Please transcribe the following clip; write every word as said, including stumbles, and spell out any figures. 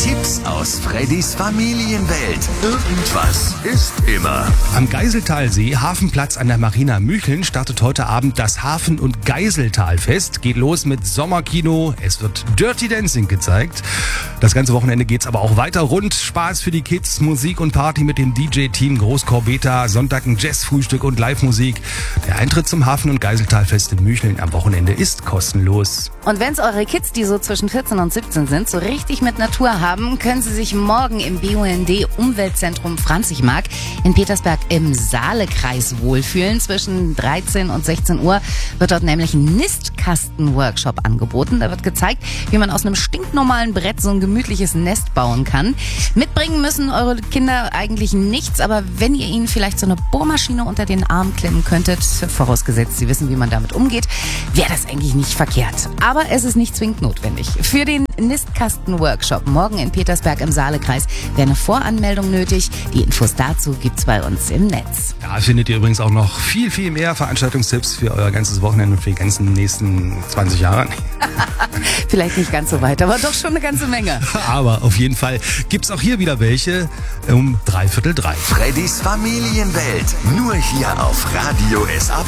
Tipps aus Freddys Familienwelt. Irgendwas ist immer. Am Geiseltalsee, Hafenplatz an der Marina Mücheln, startet heute Abend das Hafen- und Geiseltalfest. Geht los mit Sommerkino, es wird Dirty Dancing gezeigt. Das ganze Wochenende geht's aber auch weiter rund. Spaß für die Kids, Musik und Party mit dem D J-Team Großkorbeta, Sonntag ein Jazzfrühstück und Live-Musik. Der Eintritt zum Hafen- und Geiseltalfest in Mücheln am Wochenende ist kostenlos. Und wenn's eure Kids, die so zwischen vierzehn und siebzehn sind, so richtig mit Natur haben, können sie sich morgen im B U N D Umweltzentrum Franzigmark in Petersberg im Saalekreis wohlfühlen. Zwischen dreizehn und sechzehn Uhr wird dort nämlich ein Nistkasten-Workshop angeboten. Da wird gezeigt, wie man aus einem stinknormalen Brett so ein gemütliches Nest bauen kann. Mitbringen müssen eure Kinder eigentlich nichts, aber wenn ihr ihnen vielleicht so eine Bohrmaschine unter den Arm klemmen könntet, vorausgesetzt sie wissen, wie man damit umgeht, wäre das eigentlich nicht verkehrt. Aber es ist nicht zwingend notwendig. Für den Nistkasten-Workshop morgen in Petersberg im Saalekreis wäre eine Voranmeldung nötig. Die Infos dazu gibt's bei uns im Netz. Da findet ihr übrigens auch noch viel, viel mehr Veranstaltungstipps für euer ganzes Wochenende und für die ganzen nächsten zwanzig Jahre. Vielleicht nicht ganz so weit, aber doch schon eine ganze Menge. Aber auf jeden Fall gibt's auch hier wieder welche um dreiviertel drei. Freddys Familienwelt. Nur hier auf Radio S A